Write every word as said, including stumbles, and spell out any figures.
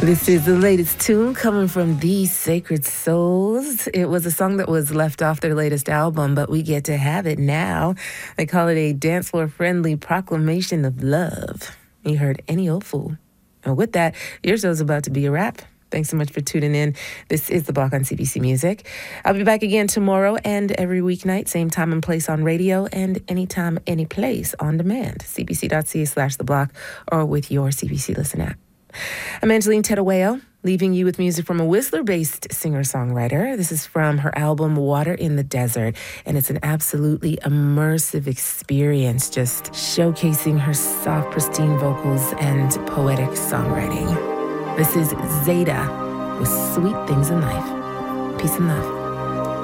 This is the latest tune coming from The Sacred Souls. It was a song that was left off their latest album, but we get to have it now. They call it a dance floor friendly proclamation of love. You heard Any Old Fool. And with that, your show's about to be a wrap. Thanks so much for tuning in. This is The Block on C B C Music. I'll be back again tomorrow and every weeknight, same time and place on radio, and anytime, any place on demand. cbc.ca slash The Block or with your C B C Listen app. I'm Angeline Tettaweo, leaving you with music from a Whistler-based singer-songwriter. This is from her album Water in the Desert, and it's an absolutely immersive experience, just showcasing her soft, pristine vocals and poetic songwriting. This is Zeta with Sweet Things in Life. Peace and love.